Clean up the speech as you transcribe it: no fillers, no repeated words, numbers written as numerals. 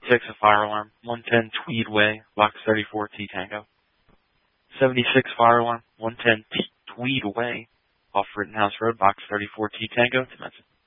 a fire alarm, 110 Tweed Way, Box 34 T Tango. 76 fire alarm, 110 Tweed Way, off Rittenhouse Road, Box 34 T Tango, Temecula.